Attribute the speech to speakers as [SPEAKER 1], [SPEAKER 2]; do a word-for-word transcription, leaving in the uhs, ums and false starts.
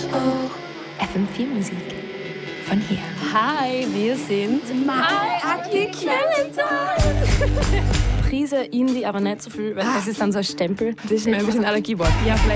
[SPEAKER 1] F M vier Musik. Von hier.
[SPEAKER 2] Hi, wir sind
[SPEAKER 1] My Ugly Clementine.
[SPEAKER 2] Prise Indie, aber nicht so viel, weil das ist dann so ein Stempel.
[SPEAKER 1] Das ist mir ein bisschen Allergiewort.
[SPEAKER 2] Ja, vielleicht